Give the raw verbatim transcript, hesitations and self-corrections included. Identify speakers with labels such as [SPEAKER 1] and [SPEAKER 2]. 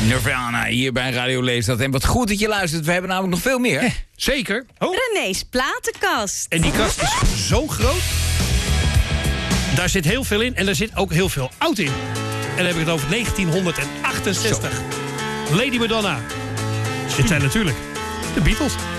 [SPEAKER 1] Nirvana hier bij Radio Leefstad. En wat goed dat je luistert. We hebben namelijk nog veel meer.
[SPEAKER 2] Eh, zeker. Oh.
[SPEAKER 3] René's platenkast.
[SPEAKER 2] En die kast is zo groot. Daar zit heel veel in. En daar zit ook heel veel oud in. En dan heb ik het over negentien achtenzestig. Zo. Lady Madonna. Dit zijn natuurlijk de Beatles.